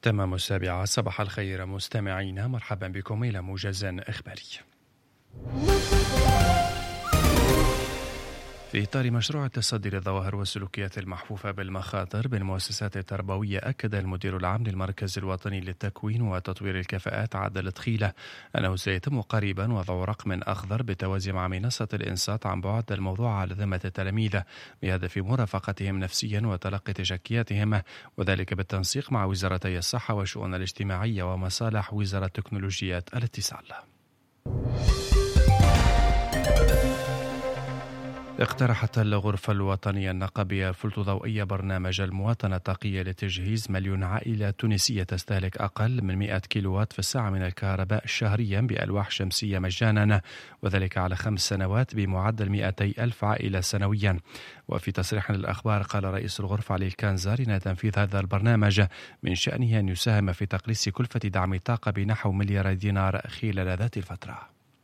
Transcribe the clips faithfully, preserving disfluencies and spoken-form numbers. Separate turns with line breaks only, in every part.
تمام السابعة. صباح الخير مستمعينا، مرحبا بكم إلى موجز إخباري. في إطار مشروع التصدي للظواهر والسلوكيات المحفوفة بالمخاطر بالمؤسسات التربوية، أكد المدير العام للمركز الوطني للتكوين وتطوير الكفاءات عادل الطخيلة أنه سيتم قريبا وضع رقم أخضر بالتوازي مع منصة الإنصات عن بعد الموضوع على ذمة التلاميذ بهدف مرافقتهم نفسيا وتلقي تشكياتهم، وذلك بالتنسيق مع وزارتي الصحة والشؤون الاجتماعية ومصالح وزارة تكنولوجيات الاتصال. اقترحت الغرفة الوطنية النقابية الفلت ضوئية برنامج المواطنة الطاقية لتجهيز مليون عائلة تونسية تستهلك أقل من مئة كيلووات في الساعة من الكهرباء شهريا بألواح شمسية مجانا، وذلك على خمس سنوات بمعدل مئتي ألف عائلة سنويا. وفي تصريح للأخبار قال رئيس الغرفة علي الكنزار إن تنفيذ هذا البرنامج من شأنه أن يساهم في تقليص كلفة دعم الطاقة بنحو مليار دينار خلال ذات الفترة.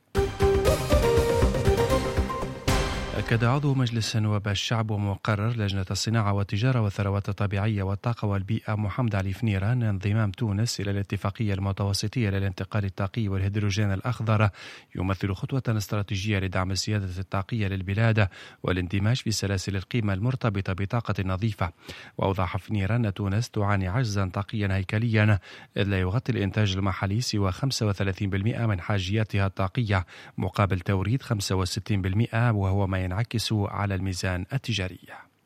أكد عضو مجلس نواب الشعب ومقرر لجنة الصناعة والتجارة والثروات الطبيعية والطاقة والبيئة محمد علي فنيران انضمام تونس إلى الاتفاقية المتوسطية للانتقال الطاقي والهيدروجين الأخضر يمثل خطوة استراتيجية لدعم السيادة الطاقية للبلاد والاندماج في سلاسل القيمة المرتبطة بطاقة نظيفة. وأوضح فنيران أن تونس تعاني عجزا طاقيا هيكليا إذ لا يغطي الإنتاج المحلي سوى خمسة وثلاثين بالمئة من حاجياتها الطاقية مقابل توريد خمسة وستين بالمئة، وهو ما ينعكس على الميزان التجاري.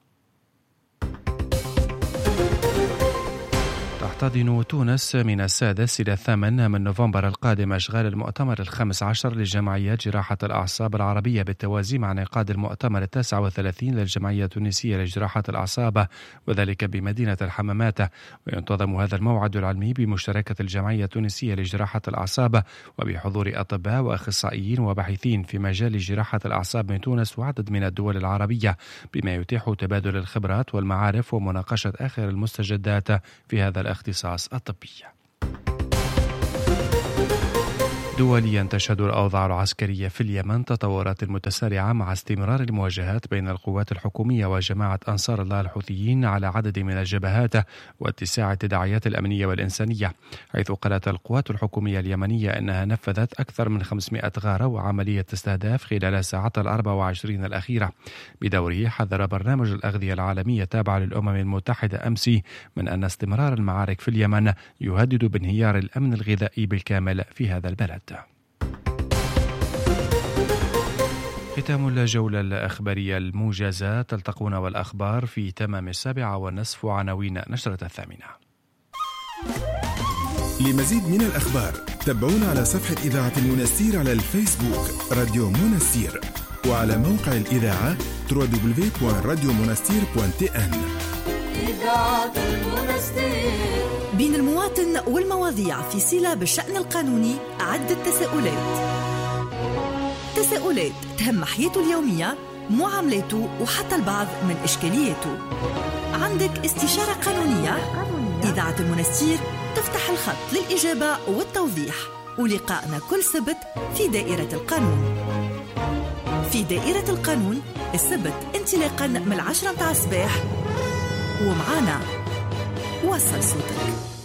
تحتضن تونس من السادس إلى الثامن من نوفمبر القادم أشغال المؤتمر الخامس عشر لجمعيات جراحة الأعصاب العربية بالتوازي مع انعقاد المؤتمر التاسع والثلاثين للجمعية التونسية لجراحة الأعصاب، وذلك بمدينة الحمامات. وينتظم هذا الموعد العلمي بمشاركة الجمعية التونسية لجراحة الأعصاب وبحضور أطباء وأخصائيين وباحثين في مجال جراحة الأعصاب من تونس وعدد من الدول العربية، بما يتيح تبادل الخبرات والمعارف ومناقشة آخر المستجدات في هذا الاختصاص الطبي. دوليا تشهد الأوضاع العسكرية في اليمن تطورات متسارعة مع استمرار المواجهات بين القوات الحكومية وجماعة أنصار الله الحوثيين على عدد من الجبهات واتساع التداعيات الأمنية والإنسانية، حيث قالت القوات الحكومية اليمنية أنها نفذت أكثر من خمسمئة غارة وعملية استهداف خلال الساعات الأربع وعشرين الأخيرة. بدوره حذر برنامج الأغذية العالمي التابع للأمم المتحدة أمس من أن استمرار المعارك في اليمن يهدد بانهيار الأمن الغذائي بالكامل في هذا البلد. ختام الجولة الأخبارية الموجزة. تلتقون والأخبار في تمام السابعة والنصف وعناوين نشرة الثامنة.
لمزيد من الأخبار تابعونا على صفحة إذاعة المنستير على الفيسبوك راديو منستير، وعلى موقع الإذاعة دبليو دبليو دبليو دوت راديو منستير دوت تي إن.
إذاعة المنستير.
بين المواطن والمواضيع في صلة بالشأن القانوني عدة تساؤلات. تساؤلات تهم حياته اليومية، معاملاته وحتى البعض من إشكالياته. عندك استشارة قانونية؟ إذاعة المنستير تفتح الخط للإجابة والتوضيح، ولقائنا كل سبت في دائرة القانون. في دائرة القانون السبت انطلاقا من العشرة متاع الصباح، ومعانا وصل صوتك.